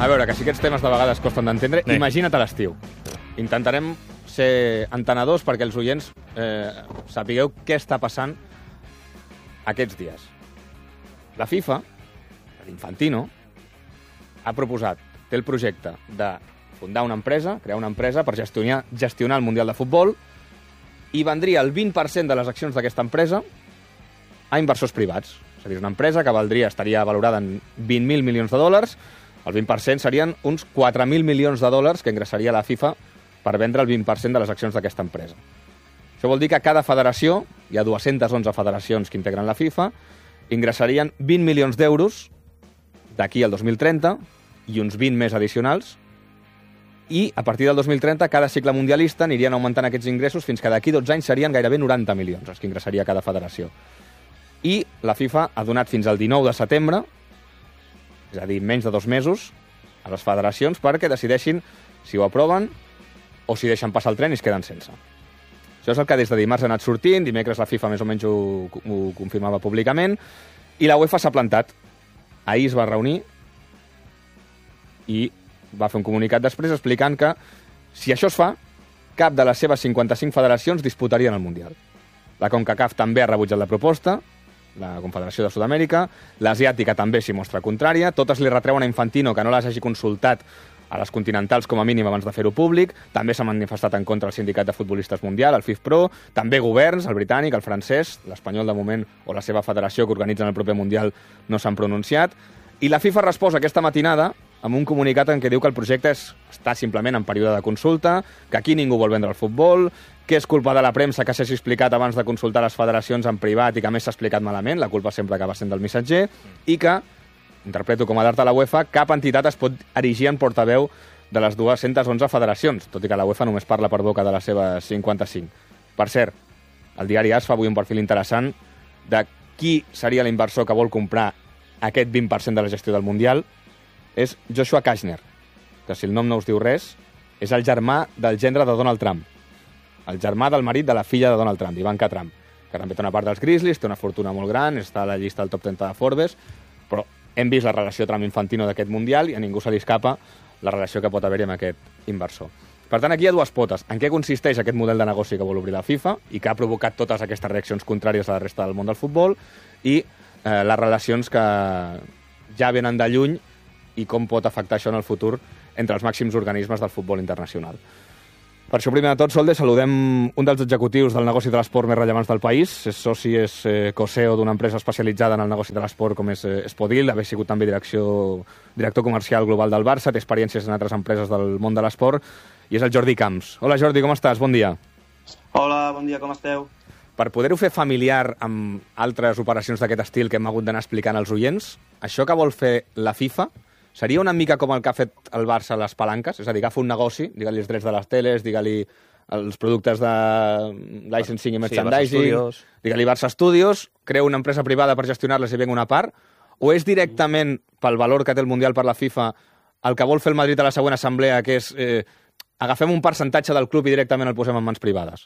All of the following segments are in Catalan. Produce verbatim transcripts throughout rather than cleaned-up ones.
A veure, que si aquests temes de vegades costen d'entendre, Sí. imagina't a l'estiu. Intentarem ser entenedors perquè els oients eh, sapigueu què està passant aquests dies. La FIFA, l'Infantino, ha proposat, té el projecte de fundar una empresa, crear una empresa per gestionar, gestionar el Mundial de Futbol, i vendria el vint per cent de les accions d'aquesta empresa a inversors privats. És a dir, una empresa que valdria, estaria valorada en vint mil milions de dòlars, el vint per cent serien uns quatre mil milions de dòlars que ingressaria la FIFA per vendre el vint per cent de les accions d'aquesta empresa. Això vol dir que cada federació, hi ha dues-centes onze federacions que integren la FIFA, ingressarien vint milions d'euros d'aquí al dos mil trenta i uns vint més addicionals, i a partir del dos mil trenta cada cicle mundialista anirien augmentant aquests ingressos fins que d'aquí dotze anys serien gairebé noranta milions els que ingressaria cada federació. I la FIFA ha donat fins al dinou de setembre, és a dir, menys de dos mesos, a les federacions perquè decideixin si ho aproven o si deixen passar el tren i es queden sense. Això és el que des de dimarts ha anat sortint, dimecres la FIFA més o menys ho, ho confirmava públicament, i la UEFA s'ha plantat. Ahir es va reunir i va fer un comunicat després explicant que si això es fa, cap de les seves cinquanta-cinc federacions disputarien el Mundial. La CONCACAF també ha rebutjat la proposta, la Confederació de Sud-amèrica, l'asiàtica també s'hi mostra contrària, totes li retreuen a Infantino que no les hagi consultat a les continentals com a mínim abans de fer-ho públic, també s'ha manifestat en contra el sindicat de futbolistes mundial, el FIFPro, també governs, el britànic, el francès, l'espanyol de moment o la seva federació que organitzen el proper Mundial no s'han pronunciat, i la FIFA resposa aquesta matinada amb un comunicat en què diu que el projecte és, està simplement en període de consulta, que aquí ningú vol vendre el futbol, que és culpa de la premsa que s'hagi explicat abans de consultar les federacions en privat i que a més s'ha explicat malament, la culpa sempre acaba sent del missatger, i que, interpreto com a d'art a la UEFA, cap entitat es pot erigir en portaveu de les dues-centes onze federacions, tot i que la UEFA només parla per boca de les seves cinquanta-cinc. Per cert, el diari AS fa avui un perfil interessant de qui seria l'inversor que vol comprar aquest vint per cent de la gestió del Mundial. És Joshua Kashner, que si el nom no us diu res, és el germà del gendre de Donald Trump, el germà del marit de la filla de Donald Trump, Ivanka Trump, que també té una part dels Grizzlies, té una fortuna molt gran, està a la llista del top trenta de Forbes, però hem vist la relació Trump-Infantino d'aquest Mundial i a ningú se li escapa la relació que pot haver-hi amb aquest inversor. Per tant, aquí hi ha dues potes. En què consisteix aquest model de negoci que vol obrir la FIFA i que ha provocat totes aquestes reaccions contràries a la resta del món del futbol i eh, les relacions que ja venen de lluny i com pot afectar això en el futur entre els màxims organismes del futbol internacional. Per això, primer de tot, Solde, saludem un dels executius del negoci de l'esport més rellevants del país. És soci, és eh, co-C E O d'una empresa especialitzada en el negoci de l'esport com és eh, Spodil, haver sigut també direcció, director comercial global del Barça, té experiències en altres empreses del món de l'esport, i és el Jordi Camps. Hola, Jordi, com estàs? Bon dia. Hola, bon dia, com esteu? Per poder-ho fer familiar amb altres operacions d'aquest estil que hem hagut d'anar explicant als oients, això que vol fer la FIFA seria una mica com el que ha fet el Barça a les palanques? És a dir, agafa un negoci, digue-li els drets de les teles, digue-li els productes de licensing i merchandising, sí, digue-li Barça Studios, crea una empresa privada per gestionar-les i venga una part, o és directament pel valor que té el Mundial per la FIFA el que vol fer el Madrid a la següent assemblea, que és eh, agafem un percentatge del club i directament el posem en mans privades?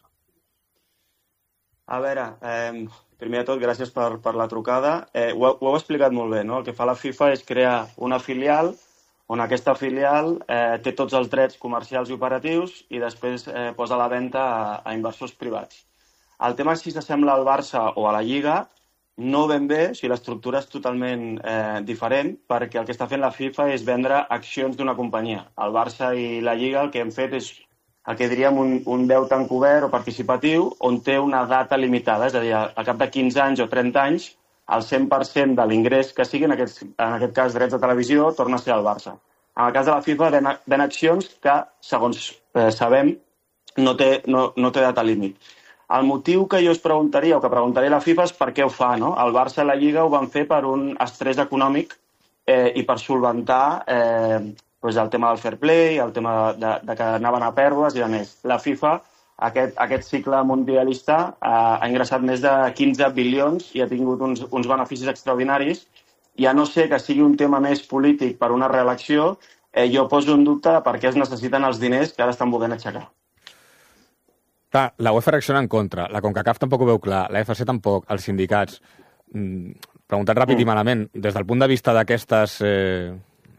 A veure, eh, primer de tot, gràcies per, per la trucada. Eh, ho, ho heu explicat molt bé, no? El que fa la FIFA és crear una filial on aquesta filial eh, té tots els drets comercials i operatius i després eh, posa a la venda a, a inversors privats. El tema és si s'assembla al Barça o a la Lliga, no ben bé, si l'estructura és totalment eh, diferent, perquè el que està fent la FIFA és vendre accions d'una companyia. El Barça i la Lliga el que han fet és el que diríem un, un deute encobert o participatiu on té una data limitada, és a dir, al cap de quinze anys o trenta anys, el cent per cent de l'ingrés que sigui, en aquest, en aquest cas drets de televisió, torna a ser al Barça. En el cas de la FIFA ven, ven accions que, segons eh, sabem, no té, no, no té data límit. El motiu que jo us preguntaria, o que preguntaria a la FIFA, és per què ho fa, no? El Barça i la Lliga ho van fer per un estrès econòmic eh, i per solventar eh, doncs el tema del fair play, el tema de, de que anaven a pèrdues i a més. La FIFA, aquest, aquest cicle mundialista, eh, ha ingressat més de quinze bilions i ha tingut uns, uns beneficis extraordinaris. I a no ser que sigui un tema més polític per una reelecció, eh, jo poso en dubte per què es necessiten els diners que ara estan volent aixecar. Clar, la UEFA reacciona en contra, la CONCACAF tampoc ho veu clar, la F C tampoc, els sindicats. Mm, preguntat ràpid mm. i malament, des del punt de vista d'aquestes... Eh...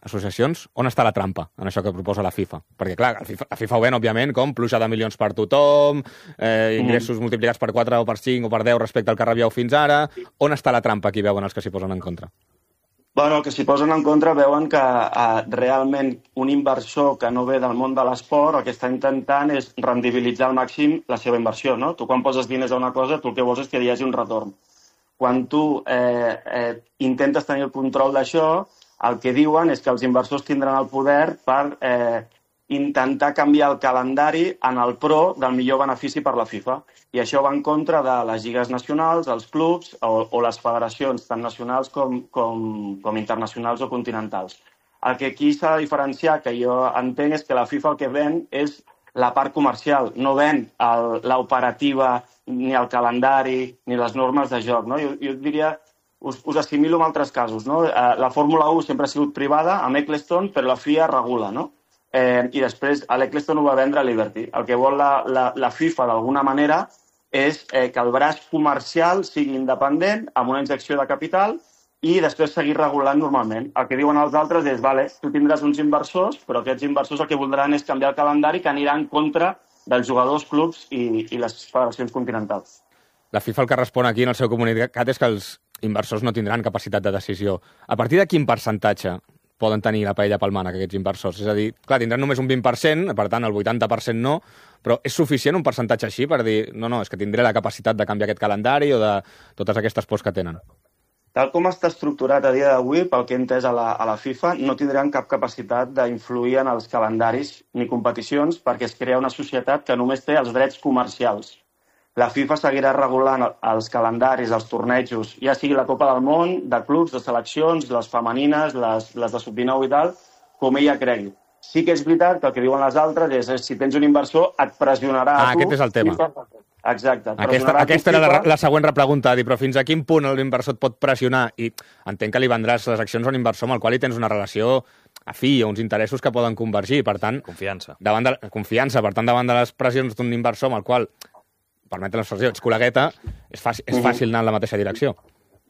associacions, on està la trampa en això que proposa la FIFA? Perquè, clar, la FIFA, la FIFA ho ven, òbviament, com pluja de milions per tothom, eh, ingressos mm. multiplicats per quatre o per cinc o per deu respecte al que rebíeu fins ara. On està la trampa que hi veuen els que s'hi posen en contra? Bueno, que s'hi posen en contra veuen que eh, realment un inversor que no ve del món de l'esport el que està intentant és rendibilitzar al màxim la seva inversió, no? Tu quan poses diners a una cosa, tu el que vols és que hi hagi un retorn. Quan tu eh, eh, intentes tenir el control d'això, el que diuen és que els inversors tindran el poder per eh, intentar canviar el calendari en el pro del millor benefici per la FIFA. I això va en contra de les lligues nacionals, els clubs o, o les federacions, tant nacionals com, com, com internacionals o continentals. El que aquí s'ha de diferenciar, que jo entenc, és que la FIFA el que ven és la part comercial, no ven l'operativa, ni el calendari, ni les normes de joc. No? Jo, jo diria, us, us assimilo amb altres casos. No? Eh, la Fórmula u sempre ha sigut privada, amb Eccleston, però la F I A regula. No? Eh, I després l'Eccleston ho va vendre a Liberty. El que vol la, la, la FIFA, d'alguna manera, és eh, que el braç comercial sigui independent, amb una injecció de capital, i després seguir regulant normalment. El que diuen els altres és, vale, tu tindràs uns inversors, però aquests inversors el que voldran és canviar el calendari que anirà en contra dels jugadors, clubs i, i les federacions continentals. La FIFA el que respon aquí en el seu comunicat és que els inversors no tindran capacitat de decisió. A partir de quin percentatge poden tenir la paella pel mànec aquests inversors? És a dir, clar, tindran només un vint per cent, per tant el vuitanta per cent no, però és suficient un percentatge així per dir no, no, és que tindré la capacitat de canviar aquest calendari o de totes aquestes pors que tenen? Tal com està estructurat a dia d'avui, pel que he entès a la, a la FIFA, no tindran cap capacitat d'influir en els calendaris ni competicions perquè es crea una societat que només té els drets comercials. La FIFA seguirà regulant els calendaris, els tornejos, ja sigui la Copa del Món, de clubs, de seleccions, les femenines, les, les de sub dinou i tal, com ella cregui. Sí que és veritat que el que diuen les altres és que si tens un inversor et pressionarà ah, a tu... Aquest és el tema. Exacte. Aquesta, aquesta era la, la següent repregunta, dir, però fins a quin punt l'inversor et pot pressionar? I entenc que li vendràs les accions a un inversor amb el qual hi tens una relació afí o uns interessos que poden convergir. Per tant, confiança. Davant de, confiança. Per tant, davant de les pressions d'un inversor amb el qual, permeten l'expressió, ets col·legueta, és fàcil, és fàcil anar en la mateixa direcció.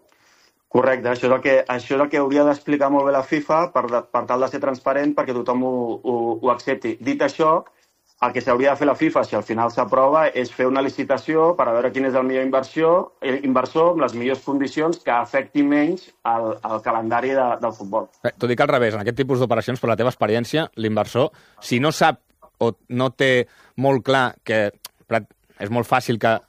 Correcte, això és el que, això és el que hauria d'explicar molt bé la FIFA per, de, per tal de ser transparent perquè tothom ho, ho, ho accepti. Dit això, el que s'hauria de fer la FIFA, si al final s'aprova, és fer una licitació per a veure quin és el millor inversió, inversor amb les millors condicions que afecti menys el, el calendari de, del futbol. Eh, T'ho dic al revés, en aquest tipus d'operacions, per la teva experiència, l'inversor, si no sap o no té molt clar que és molt fàcil que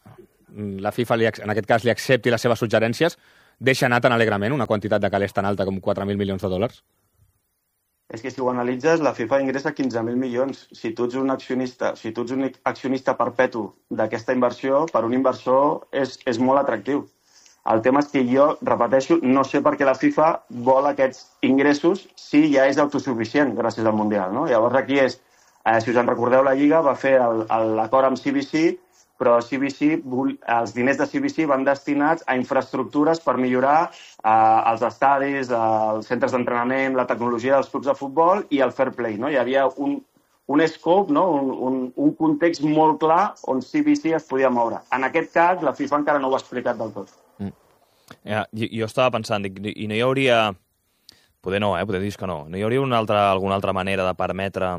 la FIFA, li, en aquest cas, li accepti les seves suggerències, deixa anar tan alegrement una quantitat de calés tan alta com quatre mil milions de dòlars? És que si ho analitzes, la FIFA ingressa quinze mil milions. Si tu ets un accionista, si tu ets un accionista perpetu d'aquesta inversió, per un inversor és, és molt atractiu. El tema és que jo, repeteixo, no sé per què la FIFA vol aquests ingressos si ja és autosuficient gràcies al Mundial. No? Llavors aquí és, eh, si us en recordeu, la Lliga va fer l'acord amb C B C, però C B C, els diners de C B C van destinats a infraestructures per millorar eh, els estadis, els centres d'entrenament, la tecnologia dels clubs de futbol i el fair play. No? Hi havia un, un scope, no? un, un, un context molt clar on C B C es podia moure. En aquest cas, la FIFA encara no ho ha explicat del tot. Mm. Ja, jo, jo estava pensant, dic, i no hi hauria... Poder no, eh? Poder dir que no. No hi hauria una altra, alguna altra manera de permetre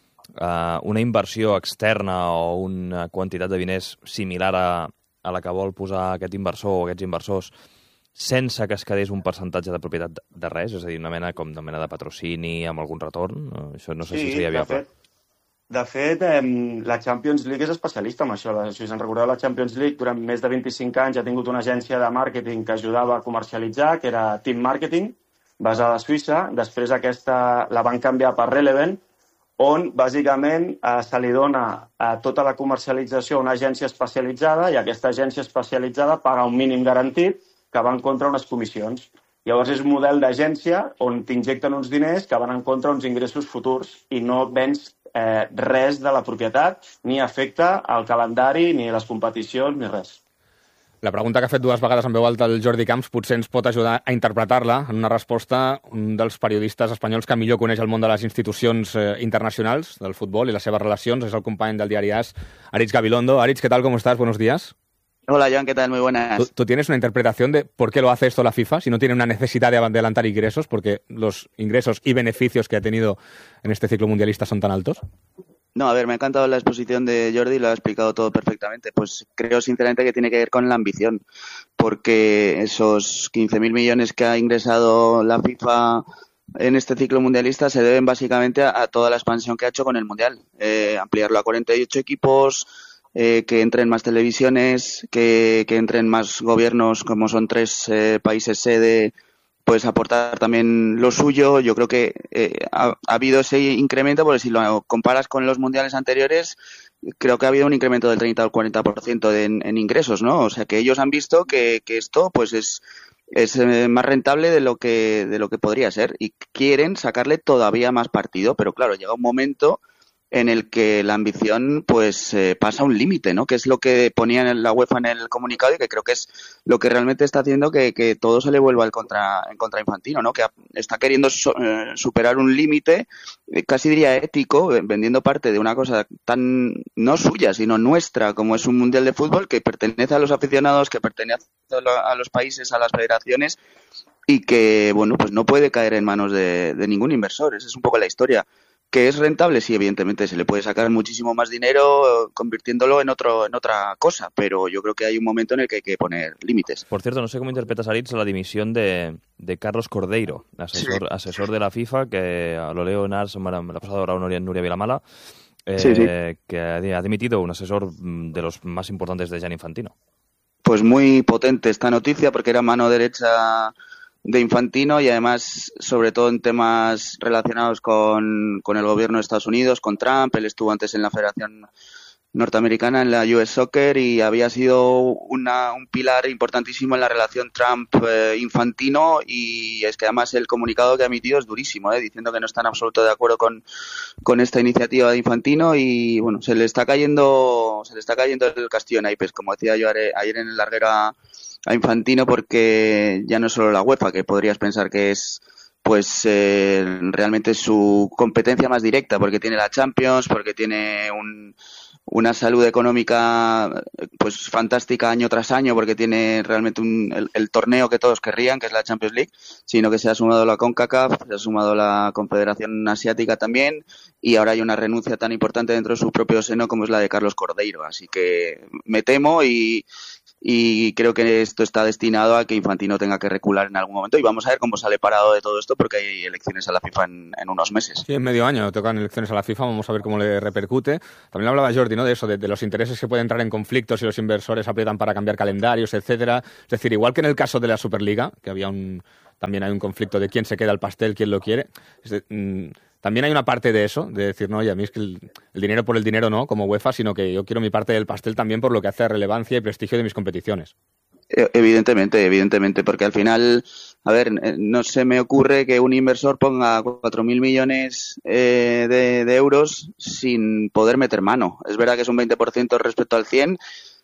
Uh, una inversió externa o una quantitat de diners similar a, a la que vol posar aquest inversor o aquests inversors sense que es quedés un percentatge de propietat de, de res, és a dir, una mena com de mena de patrocini amb algun retorn? Uh, això no sé sí, si seria viable. De fet, de fet eh, la Champions League és especialista en això. Si us en recordeu, la Champions League durant més de vint-i-cinc anys ha tingut una agència de màrqueting que ajudava a comercialitzar, que era Team Marketing, basada a Suïssa. Després aquesta la van canviar per Relevant, on bàsicament eh, se li dona eh, tota la comercialització a una agència especialitzada i aquesta agència especialitzada paga un mínim garantit que va en contra unes comissions. Llavors és un model d'agència on t'injecten uns diners que van en contra uns ingressos futurs i no vens eh, res de la propietat, ni afecta al calendari, ni les competicions, ni res. La pregunta que ha fet dues vegades en veu alta el Jordi Camps potser ens pot ajudar a interpretar-la en una resposta un dels periodistes espanyols que millor coneix el món de les institucions eh, internacionals del futbol i les seves relacions. És el company del diari AS, Aritz Gabilondo. Aritz, ¿qué tal? ¿Cómo estás? Buenos días. Hola, Joan, ¿qué tal? Muy buenas. ¿Tú, tú tienes una interpretación de por qué lo hace esto la FIFA? Si no tiene una necesidad de adelantar ingresos, porque los ingresos y beneficios que ha tenido en este ciclo mundialista son tan altos. No, a ver, me ha encantado la exposición de Jordi, lo ha explicado todo perfectamente. Pues creo sinceramente que tiene que ver con la ambición, porque esos quince mil millones que ha ingresado la FIFA en este ciclo mundialista se deben básicamente a, a toda la expansión que ha hecho con el Mundial. Eh, ampliarlo a cuarenta y ocho equipos, eh, que entren más televisiones, que, que entren más gobiernos, como son tres eh, países sede, pues aportar también lo suyo. Yo creo que eh, ha, ha habido ese incremento, porque si lo comparas con los mundiales anteriores, creo que ha habido un incremento del treinta al cuarenta por ciento de, en, en ingresos, ¿no? O sea, que ellos han visto que, que esto pues es es eh, más rentable de lo que de lo que podría ser y quieren sacarle todavía más partido, pero claro, llega un momento en el que la ambición pues eh, pasa un límite, ¿no? Que es lo que ponía en la UEFA en el comunicado y que creo que es lo que realmente está haciendo que, que todo se le vuelva al contra, en contra Infantino, ¿no? Que está queriendo so, eh, superar un límite, eh, casi diría ético, vendiendo parte de una cosa tan no suya, sino nuestra, como es un mundial de fútbol que pertenece a los aficionados, que pertenece a los países, a las federaciones y que, bueno, pues no puede caer en manos de, de ningún inversor. Esa es un poco la historia. ¿Que es rentable? Sí, evidentemente se le puede sacar muchísimo más dinero convirtiéndolo en otro en otra cosa, pero yo creo que hay un momento en el que hay que poner límites. Por cierto, no sé cómo interpretas, Aritz, la dimisión de, de Carlos Cordeiro, asesor, sí. asesor de la FIFA, que lo leo en Ars, me la ha pasado ahora Nuria, Nuria Vilamala, eh, sí, sí. que ha dimitido un asesor de los más importantes de Gianni Infantino. Pues muy potente esta noticia, porque era mano derecha de Infantino y además, sobre todo en temas relacionados con, con el gobierno de Estados Unidos, con Trump. Él estuvo antes en la Federación Norteamericana, en la U S Soccer, y había sido una, un pilar importantísimo en la relación Trump-Infantino, y es que además el comunicado que ha emitido es durísimo, ¿eh? diciendo que no está en absoluto de acuerdo con, con esta iniciativa de Infantino y bueno, se le está cayendo se le está cayendo el castillo en naipes, como decía yo ayer en el larguero a Infantino, porque ya no es solo la UEFA, que podrías pensar que es pues eh, realmente su competencia más directa, porque tiene la Champions, porque tiene un, una salud económica pues fantástica año tras año, porque tiene realmente un, el, el torneo que todos querrían, que es la Champions League, sino que se ha sumado la CONCACAF, se ha sumado la Confederación Asiática también, y ahora hay una renuncia tan importante dentro de su propio seno como es la de Carlos Cordeiro. Así que me temo y y creo que esto está destinado a que Infantino tenga que recular en algún momento y vamos a ver cómo sale parado de todo esto, porque hay elecciones a la FIFA en, en unos meses. Sí, en medio año tocan elecciones a la FIFA, vamos a ver cómo le repercute. También hablaba Jordi, ¿no?, de eso, de, de los intereses que pueden entrar en conflictos y los inversores aprietan para cambiar calendarios, etcétera. Es decir, igual que en el caso de la Superliga, que había un también hay un conflicto de quién se queda el pastel, quién lo quiere. Es de, mmm, también hay una parte de eso, de decir, no, y a mí es que el, el dinero por el dinero no, como UEFA, sino que yo quiero mi parte del pastel también por lo que hace a relevancia y prestigio de mis competiciones. Evidentemente, evidentemente, porque al final, a ver, no se me ocurre que un inversor ponga cuatro mil millones eh, de, de euros sin poder meter mano. Es verdad que es un veinte por ciento respecto al cien,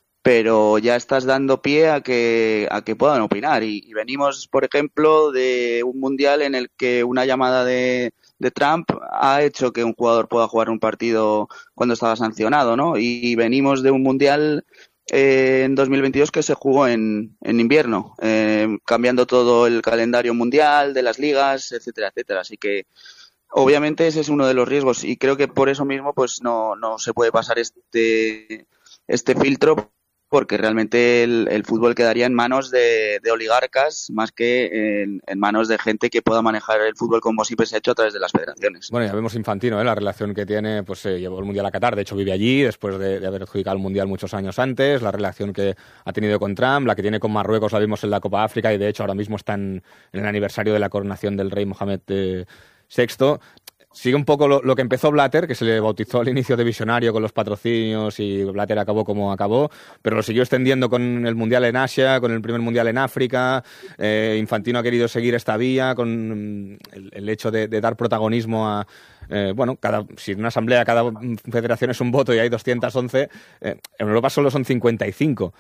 pero ya estás dando pie a que a que puedan opinar. Y, y venimos, por ejemplo, de un mundial en el que una llamada de, de Trump ha hecho que un jugador pueda jugar un partido cuando estaba sancionado, ¿no? Y venimos de un mundial Eh, en dos mil veintidós que se jugó en, en invierno, eh, cambiando todo el calendario mundial de las ligas, etcétera, etcétera. Así que obviamente ese es uno de los riesgos y creo que por eso mismo pues no, no se puede pasar este, este filtro, porque realmente el, el fútbol quedaría en manos de, de oligarcas más que en, en manos de gente que pueda manejar el fútbol como siempre se ha hecho a través de las federaciones. Bueno, ya vemos Infantino, ¿eh? La relación que tiene, pues se eh, llevó el Mundial a Qatar, de hecho vive allí, después de, de haber adjudicado el Mundial muchos años antes, la relación que ha tenido con Trump, la que tiene con Marruecos la vimos en la Copa África y de hecho ahora mismo está en, en el aniversario de la coronación del rey Mohamed eh, sexto. Sigue un poco lo, lo que empezó Blatter, que se le bautizó al inicio de visionario con los patrocinios y Blatter acabó como acabó, pero lo siguió extendiendo con el Mundial en Asia, con el primer Mundial en África. Eh, Infantino ha querido seguir esta vía con el, el hecho de, de dar protagonismo a, eh, bueno, cada, si en una asamblea cada federación es un voto y hay doscientos once, eh, en Europa solo son cincuenta y cinco.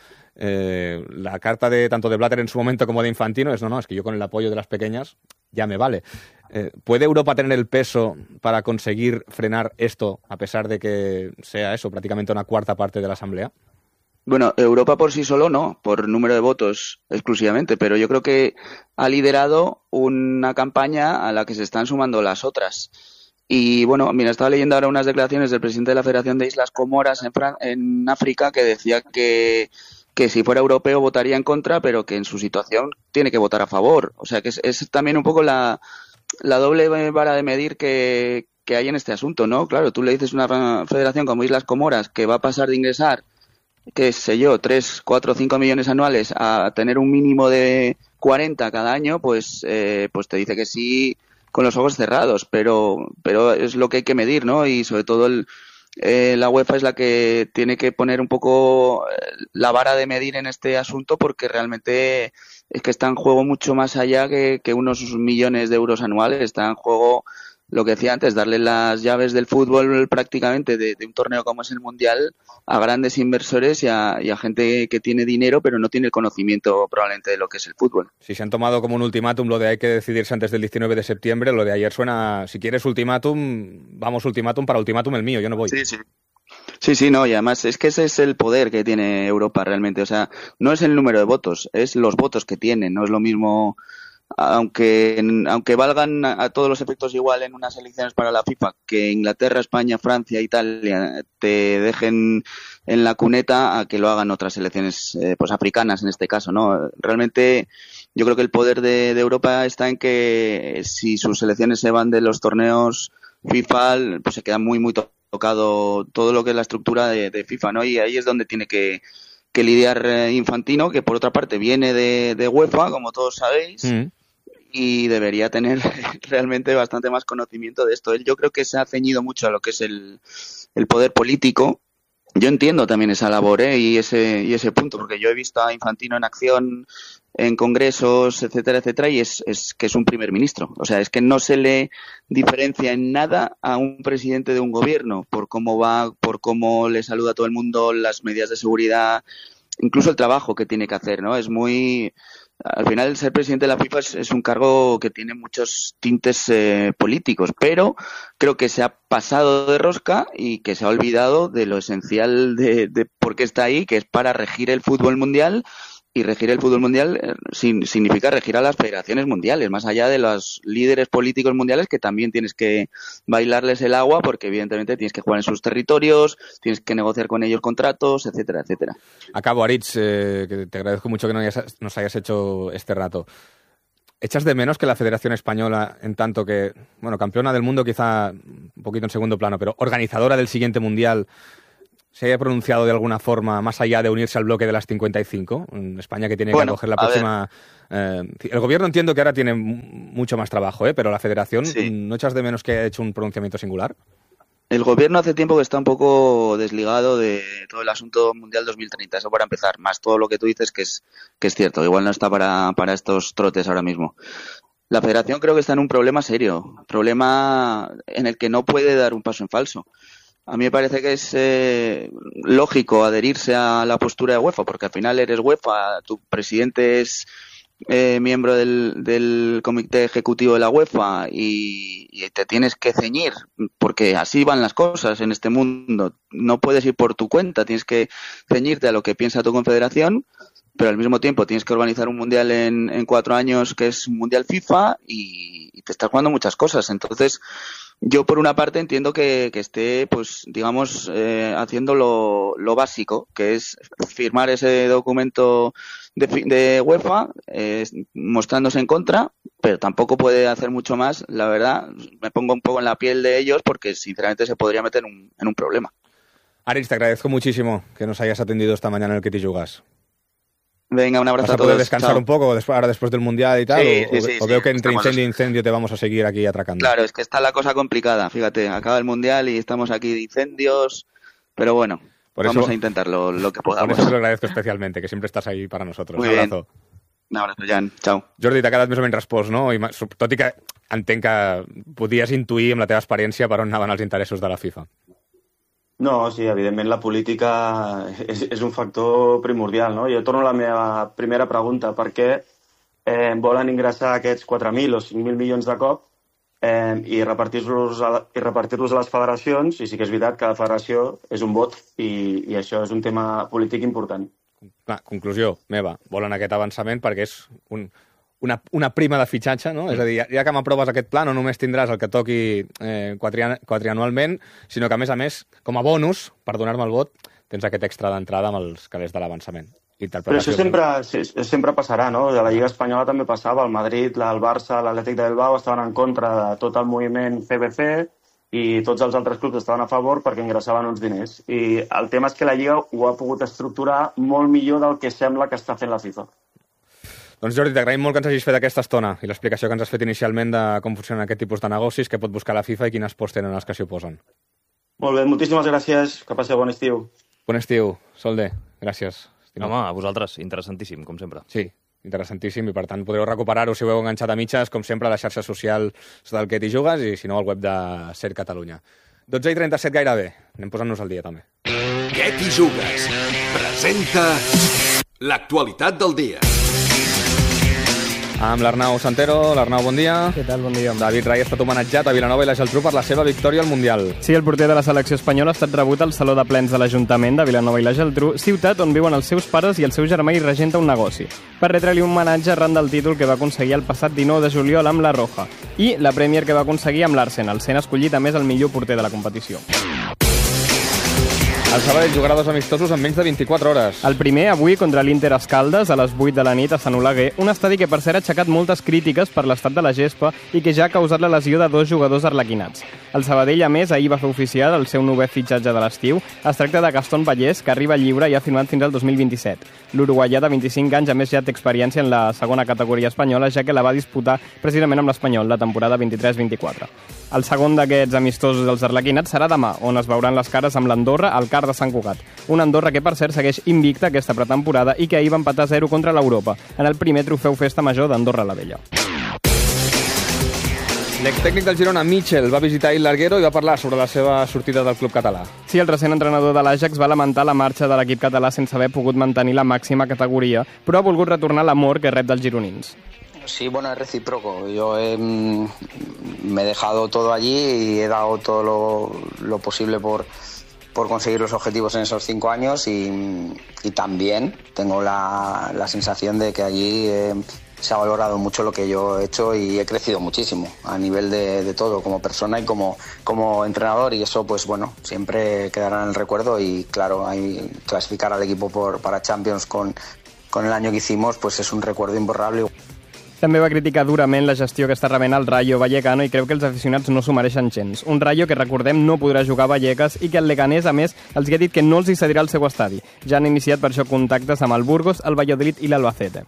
Eh, la carta de tanto de Blatter en su momento como de Infantino es no, no, es que yo con el apoyo de las pequeñas ya me vale. Eh, ¿Puede Europa tener el peso para conseguir frenar esto a pesar de que sea eso, prácticamente una cuarta parte de la Asamblea? Bueno, Europa por sí solo no, por número de votos exclusivamente, pero yo creo que ha liderado una campaña a la que se están sumando las otras. Y bueno, mira, estaba leyendo ahora unas declaraciones del presidente de la Federación de Islas Comoras en, Fran- en África que decía que, que si fuera europeo votaría en contra, pero que en su situación tiene que votar a favor. O sea que es, es también un poco la, la doble vara de medir que, que hay en este asunto, ¿no? Claro, tú le dices a una federación como Islas Comoras que va a pasar de ingresar, qué sé yo, tres, cuatro, cinco millones anuales a tener un mínimo de cuarenta cada año, pues, eh, pues te dice que sí con los ojos cerrados, pero, pero es lo que hay que medir, ¿no? Y sobre todo el, eh, la UEFA es la que tiene que poner un poco la vara de medir en este asunto, porque realmente es que está en juego mucho más allá que, que unos millones de euros anuales. Está en juego, lo que decía antes, darle las llaves del fútbol prácticamente de, de un torneo como es el Mundial a grandes inversores y a, y a gente que tiene dinero pero no tiene el conocimiento probablemente de lo que es el fútbol. Si se han tomado como un ultimátum lo de hay que decidirse antes del diecinueve de septiembre, lo de ayer suena, si quieres ultimátum, vamos ultimátum para ultimátum el mío, yo no voy. Sí, sí. Sí, sí, no, y además es que ese es el poder que tiene Europa realmente. O sea, no es el número de votos, es los votos que tienen. No es lo mismo, aunque aunque valgan a todos los efectos igual en unas elecciones para la FIFA, que Inglaterra, España, Francia, Italia te dejen en la cuneta a que lo hagan otras selecciones eh, pues africanas en este caso, ¿no? Realmente yo creo que el poder de, de Europa está en que si sus selecciones se van de los torneos FIFA, pues se queda muy, muy tocado todo lo que es la estructura de, de FIFA, ¿no? Y ahí es donde tiene que, que lidiar eh, Infantino, que por otra parte viene de, de UEFA, como todos sabéis, mm. y debería tener realmente bastante más conocimiento de esto. Él yo creo que se ha ceñido mucho a lo que es el, el poder político. Yo entiendo también esa labor, ¿eh? y ese y ese punto, porque yo he visto a Infantino en acción en congresos, etcétera, etcétera, y es, es que es un primer ministro. O sea, es que no se le diferencia en nada a un presidente de un gobierno por cómo va, por cómo le saluda a todo el mundo, las medidas de seguridad, incluso el trabajo que tiene que hacer, ¿no? Es muy... Al final, ser presidente de la FIFA es, es un cargo que tiene muchos tintes eh, políticos, pero creo que se ha pasado de rosca y que se ha olvidado de lo esencial de, de por qué está ahí, que es para regir el fútbol mundial. Y regir el fútbol mundial eh, sin, significa regir a las federaciones mundiales, más allá de los líderes políticos mundiales, que también tienes que bailarles el agua, porque evidentemente tienes que jugar en sus territorios, tienes que negociar con ellos contratos, etcétera, etcétera. Acabo, Aritz, eh, que te agradezco mucho que no hayas, nos hayas hecho este rato. ¿Echas de menos que la Federación Española, en tanto que, bueno, campeona del mundo quizá un poquito en segundo plano, pero organizadora del siguiente Mundial, se haya pronunciado de alguna forma más allá de unirse al bloque de las cincuenta y cinco? En España, que tiene bueno, que acoger la próxima... Eh, el gobierno entiendo que ahora tiene mucho más trabajo, ¿eh? Pero la Federación, sí. ¿No echas de menos que haya hecho un pronunciamiento singular? El gobierno hace tiempo que está un poco desligado de todo el asunto Mundial dos mil treinta, eso para empezar, más todo lo que tú dices que es, que es cierto, igual no está para, para estos trotes ahora mismo. La Federación creo que está en un problema serio, problema en el que no puede dar un paso en falso. A mí me parece que es eh, lógico adherirse a la postura de UEFA, porque al final eres UEFA, tu presidente es eh, miembro del, del comité ejecutivo de la UEFA y, y te tienes que ceñir, porque así van las cosas en este mundo. No puedes ir por tu cuenta, tienes que ceñirte a lo que piensa tu confederación, pero al mismo tiempo tienes que organizar un mundial en, en cuatro años que es un mundial FIFA y, y te estás jugando muchas cosas. Entonces, yo por una parte entiendo que, que esté, pues, digamos, eh, haciendo lo, lo básico, que es firmar ese documento de, de UEFA, eh, mostrándose en contra, pero tampoco puede hacer mucho más. La verdad, me pongo un poco en la piel de ellos porque, sinceramente, se podría meter un, en un problema. Aritz, te agradezco muchísimo que nos hayas atendido esta mañana en el Que T'hi Jugues. Venga, un abrazo ¿Vas a, a todos. ¿Poder descansar Chao. un poco después, ahora después del Mundial y tal? Sí, o, sí, sí, o veo sí, que entre estamos incendio e así. incendio te vamos a seguir aquí atracando. Claro, es que está la cosa complicada, fíjate, acaba el Mundial y estamos aquí de incendios, pero bueno, por vamos eso, a intentarlo lo que podamos. Por eso te lo agradezco especialmente, que siempre estàs ahí para nosotros. Muy un abrazo. Bien. Un abrazo, Jan. Chao. Jordi, t'ha quedat més o menys respost, no? I, tot i que entenc que podies intuir amb la teva experiència per on anaven els interessos de la FIFA. No, sí, evidentment la política és, és un factor primordial, no? Jo torno a la meva primera pregunta. Per què eh, volen ingressar aquests quatre mil o cinc mil milions de cop eh, i repartir-los a, i repartir-los a les federacions, i sí que és veritat que la federació és un vot i, i això és un tema polític important. Clar, conclusió meva, volen aquest avançament perquè és un, una, una prima de fitxatge, no? Mm. És a dir, ja que m'aproves aquest pla, no només tindràs el que toqui eh, quatrian, quatrianualment, sinó que, a més a més, com a bonus, per donar-me el vot, tens aquest extra d'entrada amb els calés de l'avançament. Però això sempre, sempre passarà, no? A la Lliga Espanyola també passava. El Madrid, el Barça, l'Atlètic de Bilbao estaven en contra de tot el moviment C B C i tots els altres clubs estaven a favor perquè ingressaven uns diners. I el tema és que la Lliga ho ha pogut estructurar molt millor del que sembla que està fent la FIFA. Doncs Jordi, t'agraïm molt que ens hagis fet aquesta estona i l'explicació que ens has fet inicialment de com funcionen aquest tipus de negocis, que pot buscar la FIFA i quines pors tenen els que s'hi oposen. Molt bé, moltíssimes gràcies. Que passeu bon estiu. Bon estiu, Solde. Gràcies. Home, a vosaltres, interessantíssim, com sempre. Sí, interessantíssim, i per tant podreu recuperar-ho si ho heu enganxat a mitges, com sempre, a la xarxa social del que t'hi jugues, i si no, al web de Ser Catalunya. dotze i trenta-set gairebé. Anem posant-nos al dia, també. Què t'hi jugues? Presenta l'actualitat del dia. Amb l'Arnau Santero. L'Arnau, bon dia. Què tal? Bon dia. David Rai ha estat homenatjat a Vilanova i la Geltrú per la seva victòria al Mundial. Sí, el porter de la selecció espanyola ha estat rebut al Saló de Plens de l'Ajuntament de Vilanova i la Geltrú, ciutat on viuen els seus pares i el seu germà i regenta un negoci, per retre-li un homenatge arran del títol que va aconseguir el passat dinou de juliol amb la Roja i la Premier que va aconseguir amb l'Arsenal, sent escollit a més el millor porter de la competició. El Sabadell jugarà dos amistosos en menys de vint-i-quatre hores. El primer, avui, contra l'Inter Escaldes, a les vuit de la nit a Sant Oleguer, un estadi que, per cert, ha aixecat moltes crítiques per l'estat de la gespa i que ja ha causat la lesió de dos jugadors arlequinats. El Sabadell, a més, ahir va fer oficial el seu novè fitxatge de l'estiu. Es tracta de Gastón Vallès, que arriba lliure i ha firmat fins al dos mil vint-i-set. L'uruguaià de vint-i-cinc anys, a més, ja té experiència en la segona categoria espanyola, ja que la va disputar precisament amb l'Espanyol la temporada vint-i-tres vint-i-quatre. El segon d'aquests amistosos dels arlequinats serà demà, on es veuran les cares amb l'Andorra al Car de Sant Cugat. Una Andorra que, per cert, segueix invicta aquesta pretemporada i que ahir va empatar a zero contra l'Europa, en el primer trofeu Festa Major d'Andorra la Vella. L'extècnic del Girona, Michel, va visitar ahir l'Arguero i va parlar sobre la seva sortida del club català. Sí, el recent entrenador de l'Ajax va lamentar la marxa de l'equip català sense haver pogut mantenir la màxima categoria, però ha volgut retornar l'amor que rep dels gironins. Sí, bueno, es recíproco. Yo he, me he dejado todo allí y he dado todo lo, lo posible por, por conseguir los objetivos en esos cinco años y, y también tengo la, la sensación de que allí eh, se ha valorado mucho lo que yo he hecho y he crecido muchísimo a nivel de, de todo, como persona y como, como entrenador, y eso, pues bueno, siempre quedará en el recuerdo. Y claro, hay, clasificar al equipo por, para Champions con, con el año que hicimos, pues es un recuerdo imborrable. També va criticar durament la gestió que està rebent el Rayo Vallecano i creu que els aficionats no s'ho mereixen gens. Un Rayo que, recordem, no podrà jugar a Vallecas i que el Leganés, a més, els ha dit que no els hi cedirà el seu estadi. Ja han iniciat per això contactes amb el Burgos, el Valladolid i l'Albacete.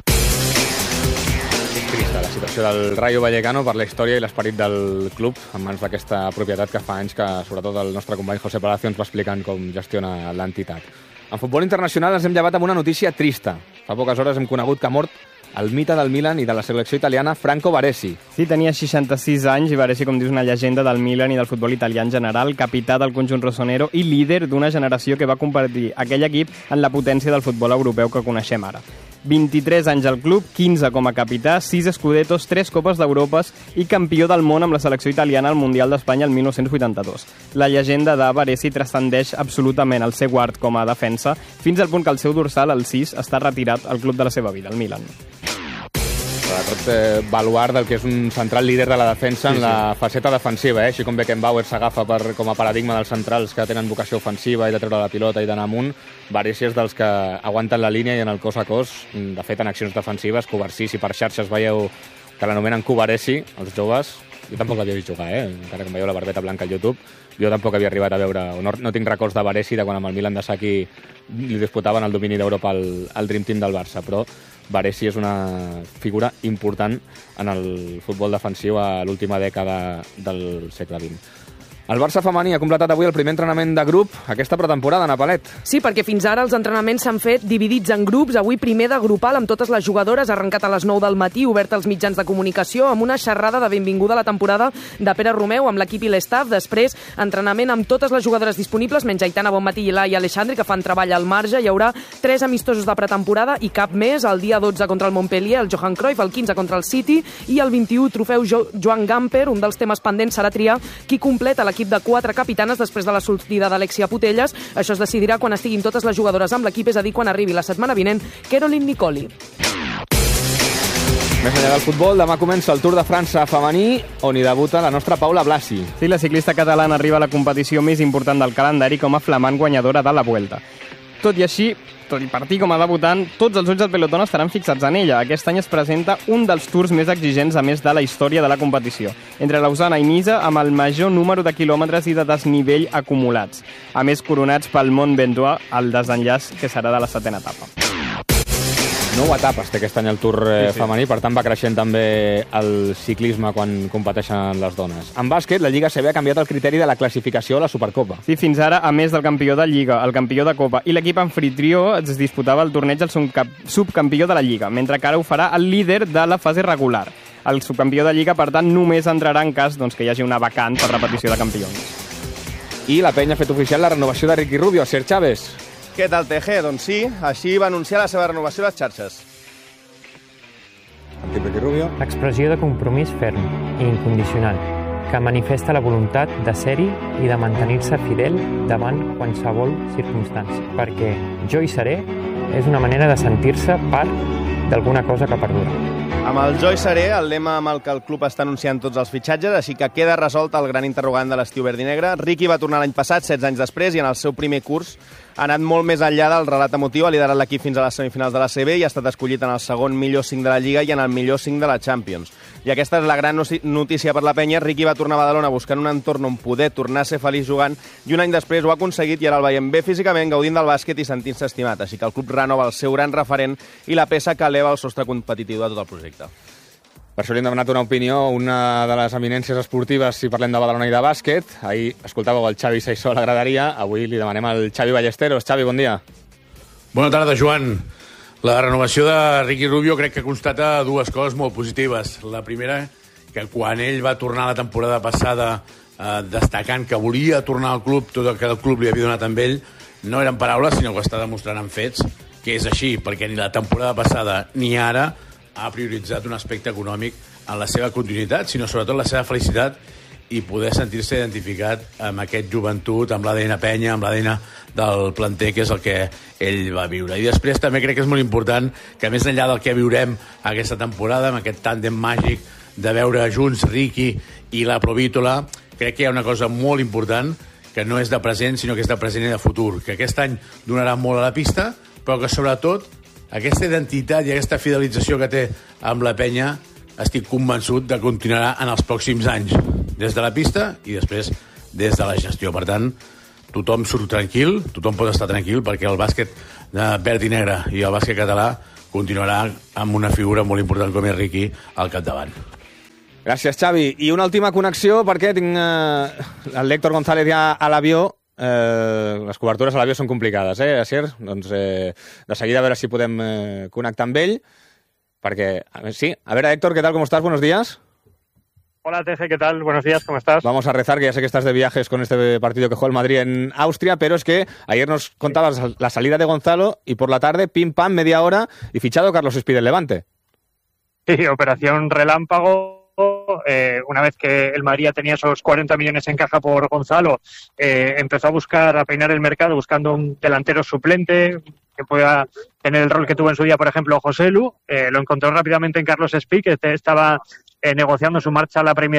És trista la situació del Rayo Vallecano per la història i l'esperit del club en mans d'aquesta propietat que fa anys que, sobretot, el nostre company José Palacio ens va explicant com gestiona l'entitat. En futbol internacional ens hem llevat amb una notícia trista. Fa poques hores hem conegut que ha mort el mite del Milan i de la selecció italiana, Franco Baresi. Sí, tenia seixanta-sis anys i Baresi, com dius, una llegenda del Milan i del futbol italià en general, capità del conjunt rossonero i líder d'una generació que va convertir aquell equip en la potència del futbol europeu que coneixem ara. vint-i-tres anys al club, quinze com a capità, sis escudetos, tres copes d'Europes i campió del món amb la selecció italiana al Mundial d'Espanya el dinou vuitanta-dos. La llegenda de Baresi transcendeix absolutament el seu art com a defensa, fins al punt que el seu dorsal, el sis, està retirat al club de la seva vida, el Milan. Sobretot eh, baluart del que és un central líder de la defensa en sí, sí. la faceta defensiva, eh? Així com Beckenbauer s'agafa per, com a paradigma dels centrals que tenen vocació ofensiva i de treure la pilota i d'anar amunt, Baresi és dels que aguanten la línia i en el cos a cos. De fet, en accions defensives, Covarsí, si per xarxes veieu que l'anomenen Covaresi, els joves, jo tampoc l'havia vist jugar, eh? Encara que em veieu la barbeta blanca al YouTube, jo tampoc havia arribat a veure, o no, no tinc records de Baresi de quan amb el Milan de Sacchi li disputaven el domini d'Europa al, al Dream Team del Barça, però Baresi és una figura important en el futbol defensiu a l'última dècada del segle vint. El Barça femení ha completat avui el primer entrenament de grup aquesta pretemporada, Ana Palet. Sí, perquè fins ara els entrenaments s'han fet dividits en grups. Avui primer de grupal amb totes les jugadores, arrencat a les nou del matí, obert als mitjans de comunicació, amb una xerrada de benvinguda a la temporada de Pere Romeu amb l'equip i l'estaf. Després, entrenament amb totes les jugadores disponibles, menys Aitana Bonmatí i Laia Alexandri, que fan treball al marge. Hi haurà tres amistosos de pretemporada i cap més. El dia dotze contra el Montpellier, el Johan Cruyff, el quinze contra el City i el vint-i-u trofeu jo Joan Gamper. Un dels temes pendents serà triar qui completa l'equip de quatre capitanes després de la sortida d'Alexia Putellas. Això es decidirà quan estiguin totes les jugadores amb l'equip, és a dir, quan arribi la setmana vinent Caroline Nicoli. Més enllà del futbol, demà comença el Tour de França femení, on hi debuta la nostra Paula Blasi. Sí, la ciclista catalana arriba a la competició més important del calendari com a flamant guanyadora de la Vuelta. Tot i així, tot i partir com a debutant, tots els ulls del pelotón estaran fixats en ella. Aquest any es presenta un dels tours més exigents, a més de la història de la competició. Entre Lausana i Niza, amb el major número de quilòmetres i de desnivell acumulats. A més, coronats pel Mont Ventoux, el desenllaç que serà de la setena etapa. Nou etapes té aquest any el Tour eh, sí, sí. femení, per tant va creixent també el ciclisme quan competeixen les dones. En bàsquet, la Lliga A C B ha canviat el criteri de la classificació a la Supercopa. Sí, fins ara, a més del campió de Lliga, el campió de Copa i l'equip anfitrió, es disputava el torneig del subcampió de la Lliga, mentre que ara ho farà el líder de la fase regular. El subcampió de Lliga, per tant, només entrarà en cas doncs, que hi hagi una vacant per repetició de campions. I la Penya ha fet oficial la renovació de Ricky Rubio. Ser Chávez. Què tal, T G? Doncs sí, així va anunciar la seva renovació a les xarxes. Ricky Rubio. Expressió de compromís ferm i incondicional, que manifesta la voluntat de ser-hi i de mantenir-se fidel davant qualsevol circumstància. Perquè jo hi seré és una manera de sentir-se part d'alguna cosa que perdura. Amb el Jo hi seré, el lema amb el que el club està anunciant tots els fitxatges, així que queda resolt el gran interrogant de l'estiu verd i negre. Ricky va tornar l'any passat, setze anys després, i en el seu primer curs ha anat molt més enllà del relat emotiu, ha liderat l'equip fins a les semifinals de la C B i ha estat escollit en el segon millor cinc de la Lliga i en el millor cinc de la Champions. I aquesta és la gran notícia per la Penya. Ricky va tornar a Badalona buscant un entorn on poder tornar a ser feliç jugant i un any després ho ha aconseguit i ara el veiem bé físicament, gaudint del bàsquet i sentint-se estimat. Així que el club renova el seu gran referent i la peça que eleva el sostre competitiu de tot el projecte. Per això li hem demanat una opinió, una de les eminències esportives, si parlem de Badalona i de bàsquet. Ahir escoltàveu el Xavi Saissó a la graderia, avui li demanem al Xavi Ballesteros. Xavi, bon dia. Bona tarda, Joan. La renovació de Ricky Rubio crec que constata dues coses molt positives. La primera, que quan ell va tornar la temporada passada eh, destacant que volia tornar al club, tot el que el club li havia donat amb ell, no eren paraules, sinó que ho està demostrant en fets, que és així, perquè ni la temporada passada ni ara ha prioritzat un aspecte econòmic en la seva continuïtat, sinó sobretot la seva felicitat i poder sentir-se identificat amb aquest joventut, amb l'A D N Penya, amb l'A D N del planter, que és el que ell va viure. I després també crec que és molt important que més enllà del que viurem aquesta temporada, amb aquest tàndem màgic de veure junts Ricky i la Provítola, crec que hi ha una cosa molt important que no és de present, sinó que és de present i de futur, que aquest any donarà molt a la pista, però que sobretot aquesta identitat i aquesta fidelització que té amb la Penya estic convençut de continuarà en els pròxims anys, des de la pista i després des de la gestió. Per tant, tothom surt tranquil, tothom pot estar tranquil, perquè el bàsquet de verd i negre i el bàsquet català continuarà amb una figura molt important com és Ricky al capdavant. Gràcies, Xavi. I una última connexió, perquè tinc eh, l'Héctor González ja a l'avió. Eh, les cobertures a l'avió són complicades, eh, Asier? Doncs eh, de seguida a veure si podem eh, connectar amb ell, perquè, sí, a ver, Héctor, ¿qué tal? ¿Cómo estás? Buenos días. Hola, T G, ¿qué tal? Buenos días, ¿cómo estás? Vamos a rezar, que ya sé que estás de viajes con este partido que juega el Madrid en Austria, pero es que ayer nos contabas sí. la salida de Gonzalo y por la tarde, pim pam, media hora y fichado Carlos Espí del Levante. Sí, operación relámpago. Eh, una vez que el Madrid ya tenía esos cuarenta millones en caja por Gonzalo, eh, empezó a buscar, a peinar el mercado buscando un delantero suplente que pueda tener el rol que tuvo en su día, por ejemplo, José Lu. Eh, lo encontró rápidamente en Carlos Espí, que estaba eh, negociando su marcha a la Premier